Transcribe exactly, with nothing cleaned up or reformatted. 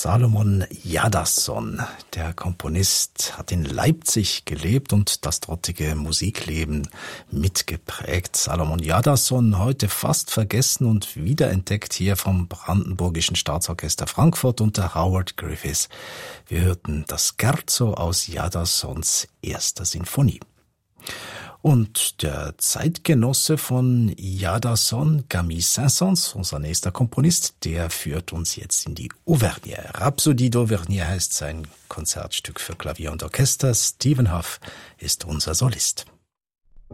Salomon Jadasson. Der Komponist hat in Leipzig gelebt und das dortige Musikleben mitgeprägt. Salomon Jadasson, heute fast vergessen und wiederentdeckt hier vom Brandenburgischen Staatsorchester Frankfurt unter Howard Griffiths. Wir hörten das Scherzo aus Jadassons erster Sinfonie. Und der Zeitgenosse von Jadasson, Camille Saint-Saëns, unser nächster Komponist, der führt uns jetzt in die Auvergne. Rhapsodie d'Auvergne heißt sein Konzertstück für Klavier und Orchester. Stephen Hough ist unser Solist.